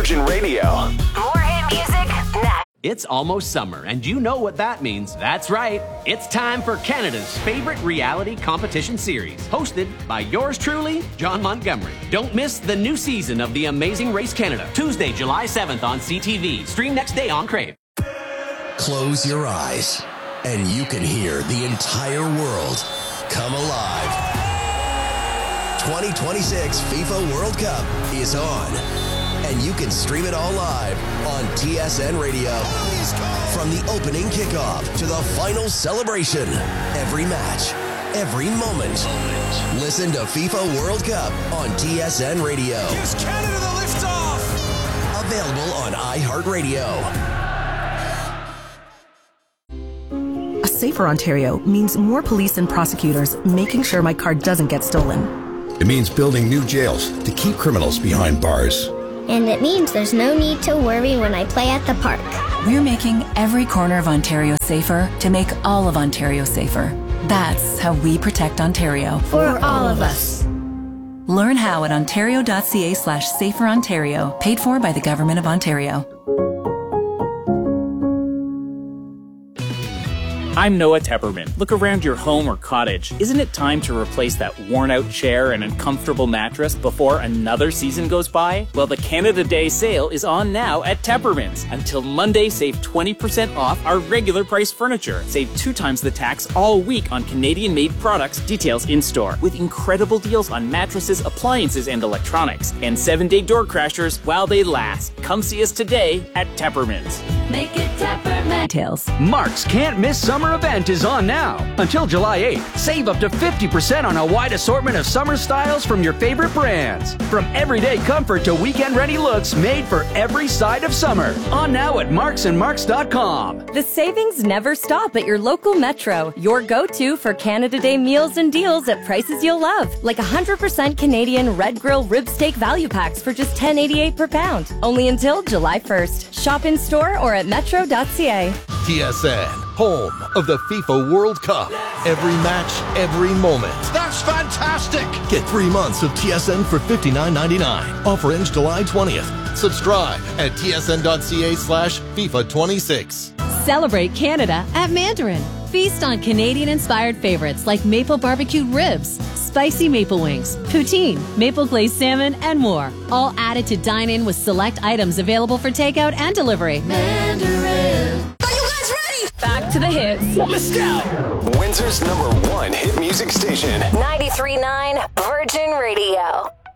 Virgin Radio. More hit music next. It's almost summer, and you know what that means. That's right. It's time for Canada's favorite reality competition series, hosted by yours truly, John Montgomery. Don't miss the new season of The Amazing Race Canada, Tuesday, July 7th on CTV. Stream next day on Crave. Close your eyes, and you can hear the entire world come alive. 2026 FIFA World Cup is on, and you can stream it all live on TSN Radio. From the opening kickoff to the final celebration, every match, every moment. Listen to FIFA World Cup on TSN Radio. Gives Canada the liftoff. Available on iHeartRadio. A safer Ontario means more police and prosecutors making sure my car doesn't get stolen. It means building new jails to keep criminals behind bars. And it means there's no need to worry when I play at the park. We're making every corner of Ontario safer to make all of Ontario safer. That's how we protect Ontario. For all of us. Learn how at ontario.ca/saferontario, paid for by the Government of Ontario. I'm Noah Tepperman. Look around your home or cottage. Isn't it time to replace that worn-out chair and uncomfortable mattress before another season goes by? Well, the Canada Day sale is on now at Tepperman's. Until Monday, save 20% off our regular price furniture. Save 2 times the tax all week on Canadian-made products. Details in-store. With incredible deals on mattresses, appliances, and electronics. And 7-day door crashers while they last. Come see us today at Tepperman's. Make it Tepperman. Details. Mark's Can't Miss Summer event is on now. Until July 8th, save up to 50% on a wide assortment of summer styles from your favorite brands. From everyday comfort to weekend-ready looks made for every side of summer. On now at marksandmarks.com. The savings never stop at your local Metro. Your go-to for Canada Day meals and deals at prices you'll love. Like 100% Canadian Red Grill rib steak value packs for just $10.88 per pound. Only until July 1st. Shop in store or at metro.ca. TSN, home of the FIFA World Cup. Every match, every moment. That's fantastic. Get 3 months of TSN for $59.99. Offer ends July 20th. Subscribe at tsn.ca/FIFA26. Celebrate Canada at Mandarin. Feast on Canadian-inspired favorites like maple barbecued ribs, spicy maple wings, poutine, maple glazed salmon, and more. All added to dine in with select items available for takeout and delivery. Mandarin. Are you guys ready? Back to the hits. Let's go. Windsor's #1 hit music station. 93.9 Virgin Radio.